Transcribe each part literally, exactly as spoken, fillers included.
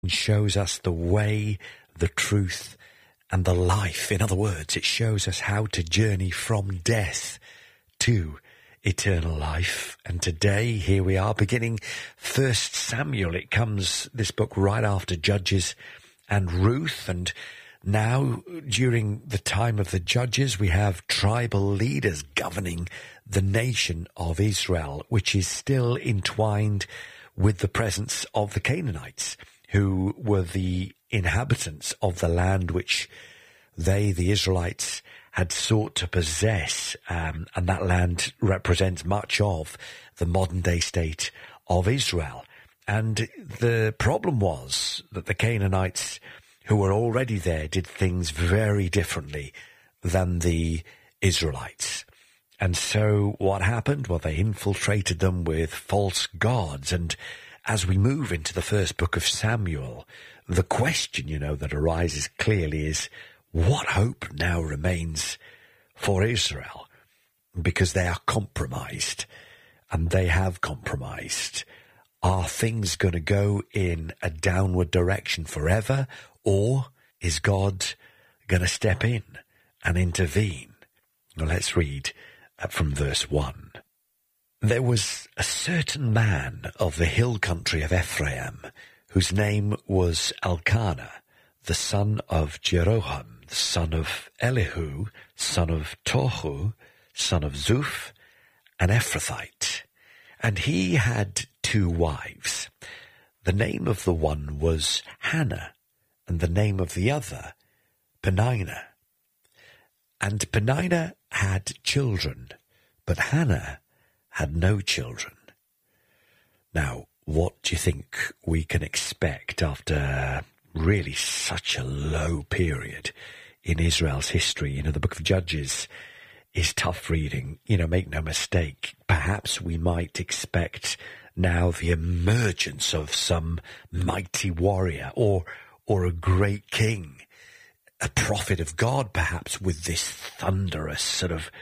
and shows us the way, the truth, and the life. In other words, it shows us how to journey from death to eternal life. And today, here we are beginning First Samuel. It comes, this book, right after Judges and Ruth. And now, during the time of the Judges, we have tribal leaders governing the nation of Israel, which is still entwined with the presence of the Canaanites, who were the inhabitants of the land which they, the Israelites, had sought to possess, um, and that land represents much of the modern-day state of Israel. And the problem was that the Canaanites, who were already there, did things very differently than the Israelites. And so what happened? Well, they infiltrated them with false gods. And as we move into the first book of Samuel, the question, you know, that arises clearly is, what hope now remains for Israel? Because they are compromised, and they have compromised. Are things going to go in a downward direction forever, or is God going to step in and intervene? Well, let's read from verse one. There was a certain man of the hill country of Ephraim, whose name was Elkanah, the son of Jeroham, the son of Elihu, son of Tohu, son of Zuph, an Ephrathite. And he had two wives. The name of the one was Hannah, and the name of the other Peninnah. And Peninnah had children, but Hannah had no children. Now, what do you think we can expect after really such a low period in Israel's history? You know, the book of Judges is tough reading. You know, make no mistake. Perhaps we might expect now the emergence of some mighty warrior or or a great king, a prophet of God, perhaps, with this thunderous sort of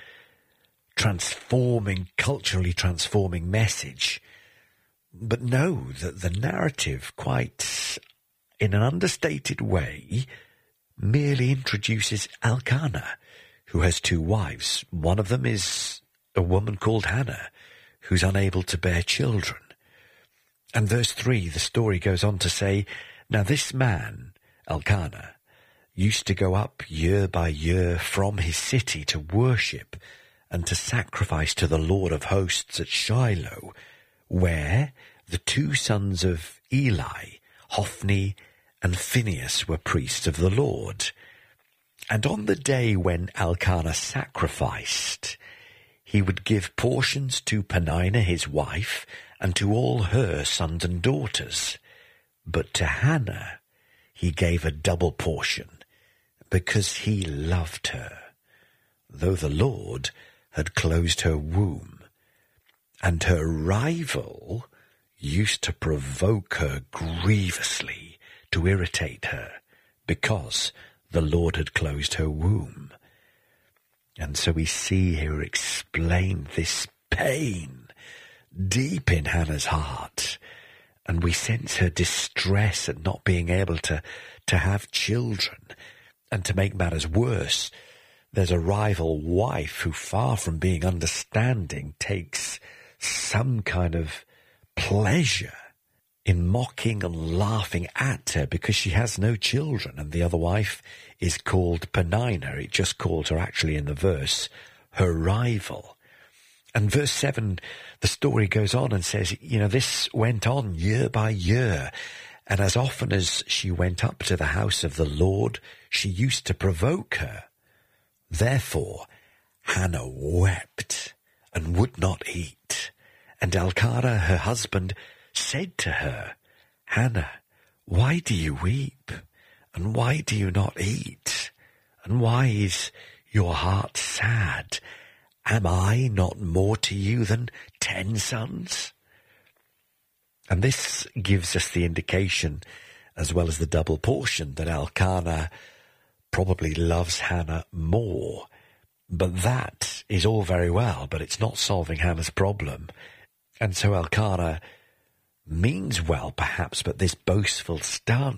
transforming, culturally transforming message. But no, the, the narrative, quite in an understated way, merely introduces Elkanah, who has two wives. One of them is a woman called Hannah, who's unable to bear children. And verse three, the story goes on to say, now this man, Elkanah, used to go up year by year from his city to worship and to sacrifice to the Lord of hosts at Shiloh, where the two sons of Eli, Hophni and Phinehas, were priests of the Lord. And on the day when Elkanah sacrificed, he would give portions to Peninnah his wife and to all her sons and daughters. But to Hannah he gave a double portion, because he loved her, though the Lord had closed her womb. And her rival used to provoke her grievously, to irritate her, because the Lord had closed her womb. And so we see here explained this pain deep in Hannah's heart, and we sense her distress at not being able to, to have children. And to make matters worse, there's a rival wife who, far from being understanding, takes some kind of pleasure in mocking and laughing at her because she has no children. And the other wife is called Peninnah. It just calls her, actually, in the verse, her rival. And verse seven, the story goes on and says, you know, this went on year by year. And as often as she went up to the house of the Lord, she used to provoke her. Therefore, Hannah wept and would not eat. And Elkanah, her husband, said to her, Hannah, why do you weep? And why do you not eat? And why is your heart sad? Am I not more to you than ten sons? And this gives us the indication, as well as the double portion, that Elkanah probably loves Hannah more. But that is all very well, but it's not solving Hannah's problem. And so Elkanah means well, perhaps, but this boastful stance